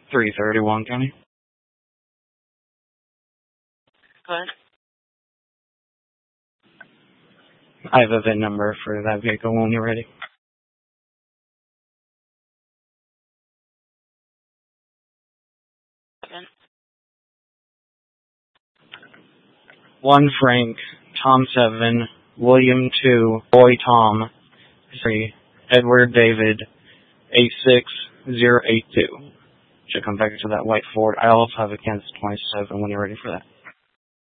331 County. Go ahead. I have a VIN number for that vehicle when you're ready. Again. 1 Frank, Tom 7, William 2, Boy Tom 3, Edward David 86082. Should come back to that white Ford. I also have a Kansas 27 when you're ready for that.